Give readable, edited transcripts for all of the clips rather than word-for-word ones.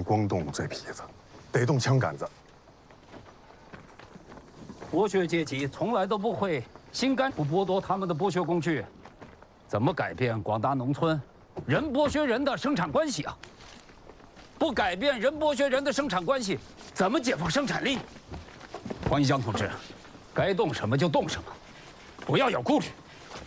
光动嘴皮子，得动枪杆子。 剥削阶级从来都不会心甘不剥夺他们的剥削工具，怎么改变广大农村人剥削人的生产关系啊？不改变人剥削人的生产关系，怎么解放生产力？黄一江同志，该动什么就动什么，不要有顾虑。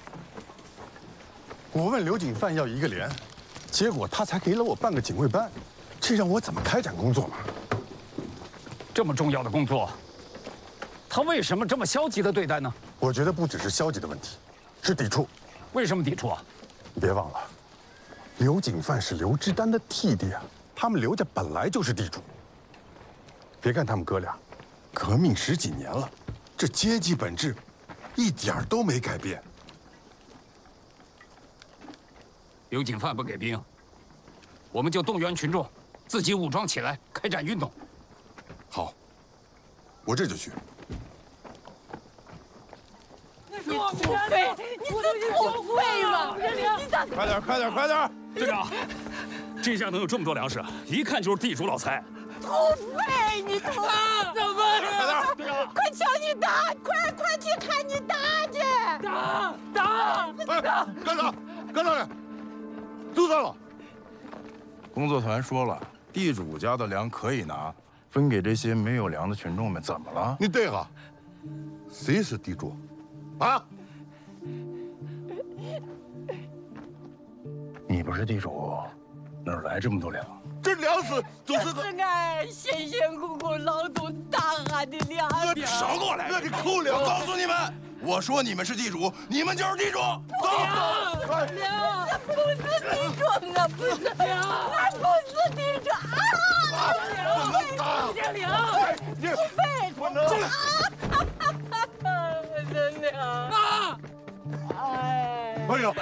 我问刘景范要1个连，结果他才给了我半个警卫班，这让我怎么开展工作嘛？ 这么重要的工作，他为什么这么消极的对待呢？ 我觉得不只是消极的问题，是抵触。 为什么抵触啊？ 别忘了，刘景范是刘志丹的弟弟啊，他们刘家本来就是地主。别看他们哥俩，革命10几年了，这阶级本质一点儿都没改变。 刘景范不给兵，我们就动员群众，自己武装起来，开展运动。 好，我这就去。 你土匪！你是土匪吗？你咋？ 快点，快点，快点！ 队长，这下能有这么多粮食，一看就是地主老财。 土匪！你怎么？ 快点！ 快敲你打！快去看你打去！打！ 哎，干啥？干啥呢？都散了。工作团说了，地主家的粮可以拿，分给这些没有粮的群众们，怎么了？ 你对哈，谁是地主？ 啊？你不是地主，哪儿来这么多粮？ 这粮食就是是俺辛辛苦苦劳动打下的粮。 你少给我来！你扣粮！我告诉你们，我说你们是地主，你们就是地主。走！ 粮，不是地主，我不是，俺不是地主啊！ 不能打！ 土匪！ 不能！ 真的啊！ 哎呀！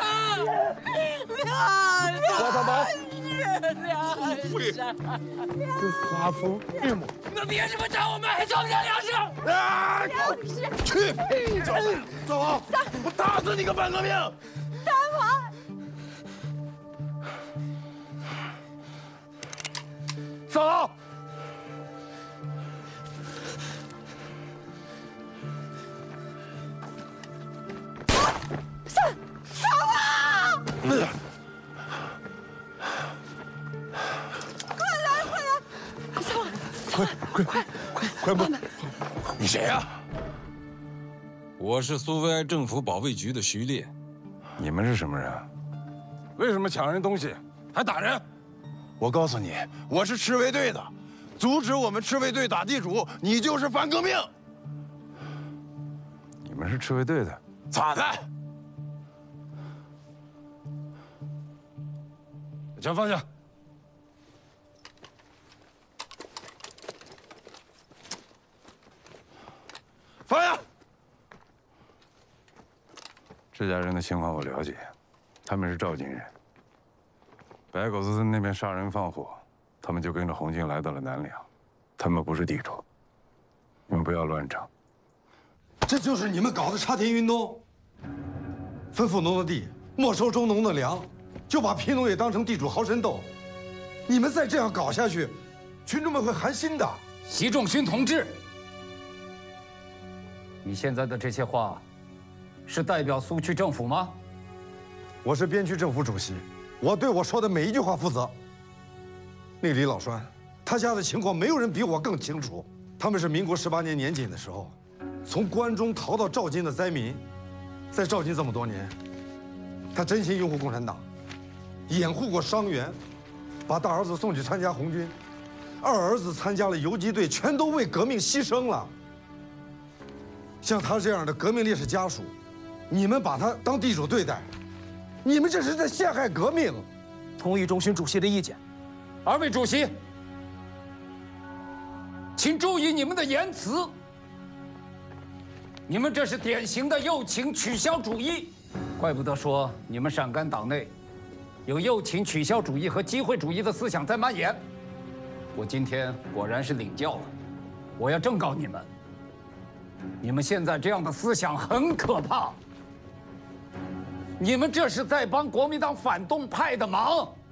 我他妈！ 会这发疯对吗？ 你们凭什么找我们，还找不着粮食？ 啊！去！走啊！我打死你个反革命！ 三王， 走！ 三王！ 快步！你谁呀？ 我是苏维埃政府保卫局的徐烈。 你们是什么人？为什么抢人东西还打人？我告诉你，我是赤卫队的，阻止我们赤卫队打地主，你就是反革命。你们是赤卫队的，咋的？把枪放下。放下！这家人的情况我了解，他们是赵金人。白狗子村那边杀人放火，他们就跟着红军来到了南梁。他们不是地主，你们不要乱整。 这就是你们搞的插田运动，分富农的地，没收中农的粮，就把贫农也当成地主豪绅斗。你们再这样搞下去，群众们会寒心的。 习仲勋同志，你现在的这些话，是代表苏区政府吗？ 我是边区政府主席，我对我说的每一句话负责。那李老栓，他家的情况没有人比我更清楚。他们是民国18年年仅的时候，从关中逃到赵金的灾民，在赵金这么多年，他真心拥护共产党，掩护过伤员，把大儿子送去参加红军，二儿子参加了游击队，全都为革命牺牲了。像他这样的革命烈士家属，你们把他当地主对待，你们这是在陷害革命。 同意中勋主席的意见。 二位主席，请注意你们的言辞。你们这是典型的右倾取消主义，怪不得说你们陕甘党内有右倾取消主义和机会主义的思想在蔓延。我今天果然是领教了，我要正告你们，你们现在这样的思想很可怕，你们这是在帮国民党反动派的忙。